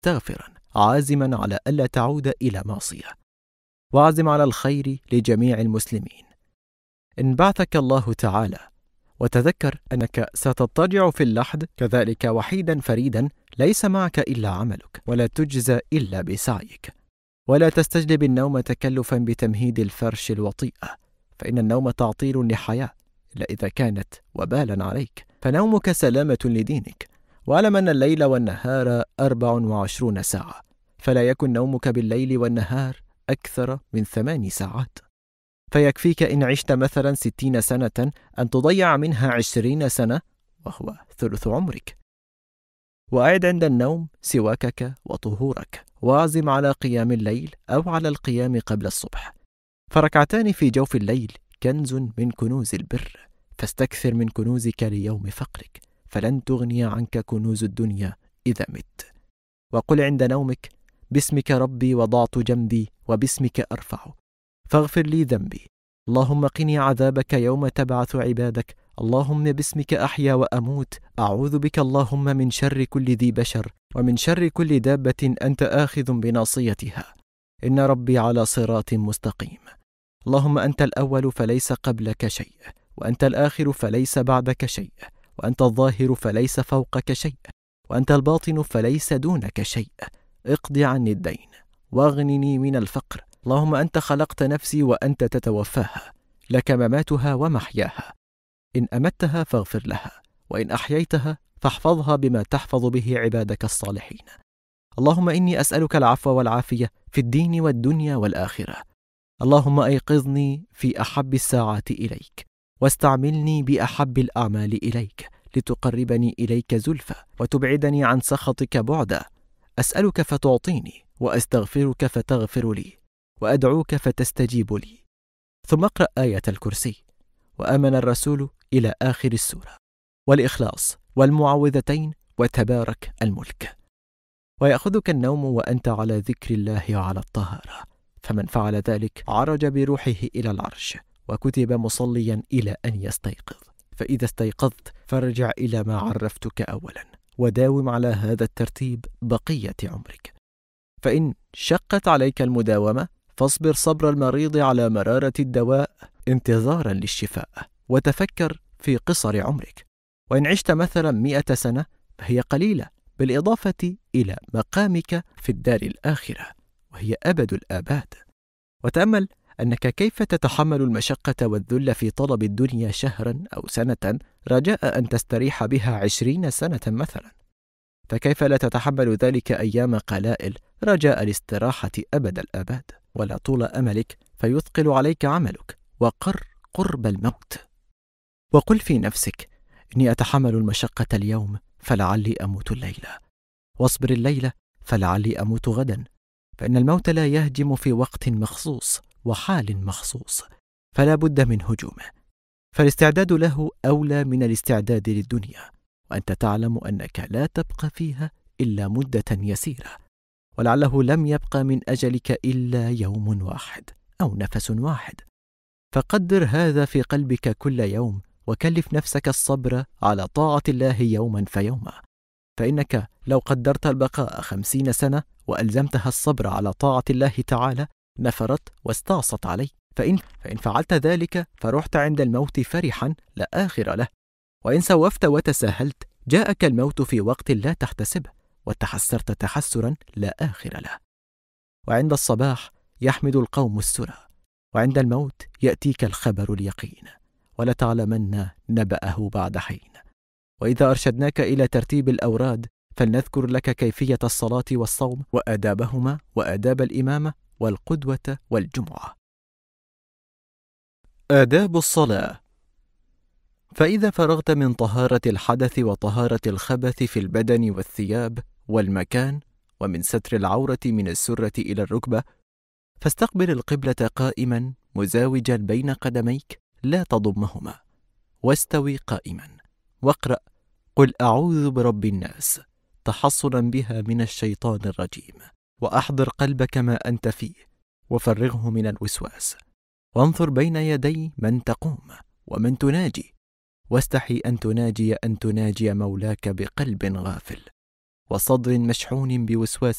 مستغفرا عازما على ألا تعود إلى معصية، واعزم على الخير لجميع المسلمين إن بعثك الله تعالى. وتذكر أنك ستضطجع في اللحد كذلك وحيدا فريدا، ليس معك إلا عملك، ولا تجزى إلا بسعيك. ولا تستجلب النوم تكلفا بتمهيد الفرش الوطيئة، فإن النوم تعطيل لحياة، إلا إذا كانت وبالا عليك، فنومك سلامة لدينك. واعلم أن الليل والنهار 24 ساعة، فلا يكن نومك بالليل والنهار أكثر من 8 ساعات، فيكفيك إن عشت مثلا 60 سنة أن تضيع منها 20 سنة، وهو ثلث عمرك. وأعد عند النوم سواكك وطهورك، واعزم على قيام الليل أو على القيام قبل الصبح، فركعتان في جوف الليل كنز من كنوز البر، فاستكثر من كنوزك ليوم فقرك، فلن تغني عنك كنوز الدنيا إذا مت. وقل عند نومك: باسمك ربي وضعت جنبي وباسمك أرفع، فاغفر لي ذنبي، اللهم قني عذابك يوم تبعث عبادك، اللهم باسمك أحيا وأموت، أعوذ بك اللهم من شر كل ذي بشر، ومن شر كل دابة أنت آخذ بناصيتها، إن ربي على صراط مستقيم. اللهم أنت الأول فليس قبلك شيء، وأنت الآخر فليس بعدك شيء، وأنت الظاهر فليس فوقك شيء، وأنت الباطن فليس دونك شيء، اقض عني الدين واغنني من الفقر. اللهم أنت خلقت نفسي وأنت تتوفاها، لك مماتها ومحياها، إن أمتها فاغفر لها، وإن أحييتها فاحفظها بما تحفظ به عبادك الصالحين. اللهم إني أسألك العفو والعافية في الدين والدنيا والآخرة. اللهم أيقظني في أحب الساعات إليك، واستعملني بأحب الأعمال إليك، لتقربني إليك زلفى وتبعدني عن سخطك بعدا. أسألك فتعطيني، وأستغفرك فتغفر لي، وأدعوك فتستجيب لي. ثم اقرأ آية الكرسي وآمن الرسول إلى آخر السورة، والإخلاص والمعوذتين وتبارك الملك. ويأخذك النوم وأنت على ذكر الله وعلى الطهارة، فمن فعل ذلك عرج بروحه إلى العرش، وكتب مصليا إلى أن يستيقظ. فإذا استيقظت فارجع إلى ما عرفتك أولا، وداوم على هذا الترتيب بقية عمرك. فإن شقت عليك المداومة فاصبر صبر المريض على مرارة الدواء انتظارا للشفاء، وتفكر في قصر عمرك. وإن عشت مثلا 100 سنة فهي قليلة بالإضافة إلى مقامك في الدار الآخرة، وهي أبد الآباد. وتأمل أنك كيف تتحمل المشقة والذل في طلب الدنيا شهرا أو سنة رجاء أن تستريح بها 20 سنة مثلا، فكيف لا تتحمل ذلك أيام قلائل رجاء الاستراحة أبد الآباد؟ ولا طول أملك فيثقل عليك عملك، وقر قرب الموت. وقل في نفسك: إني أتحمل المشقة اليوم فلعلي أموت الليلة، واصبر الليلة فلعلي أموت غدا، فإن الموت لا يهجم في وقت مخصوص وحال مخصوص، فلا بد من هجومه، فالاستعداد له أولى من الاستعداد للدنيا، وأنت تعلم أنك لا تبقى فيها إلا مدة يسيرة، ولعله لم يبقى من أجلك إلا يوم واحد أو نفس واحد. فقدر هذا في قلبك كل يوم، وكلف نفسك الصبر على طاعة الله يوما فيوما، فإنك لو قدرت البقاء 50 سنة وألزمتها الصبر على طاعة الله تعالى نفرت واستعصت عليه. فإن فعلت ذلك فرحت عند الموت فرحا لا آخر له، وإن سوفت وتساهلت جاءك الموت في وقت لا تحتسبه، وتحسرت تحسرا لا آخر له. وعند الصباح يحمد القوم السرى، وعند الموت يأتيك الخبر اليقين، ولتعلمن نبأه بعد حين. وإذا أرشدناك إلى ترتيب الأوراد فلنذكر لك كيفية الصلاة والصوم وآدابهما وآداب الإمامة والقدوة والجمعة. آداب الصلاة. فإذا فرغت من طهارة الحدث وطهارة الخبث في البدن والثياب والمكان، ومن ستر العورة من السرة إلى الركبة، فاستقبل القبلة قائما مزاوجا بين قدميك لا تضمهما، واستوي قائما، واقرأ: قل أعوذ برب الناس، تحصنا بها من الشيطان الرجيم، وأحضر قلبك ما أنت فيه، وفرغه من الوسواس، وانظر بين يدي من تقوم ومن تناجي، واستحي أن تناجي مولاك بقلب غافل، وصدر مشحون بوسواس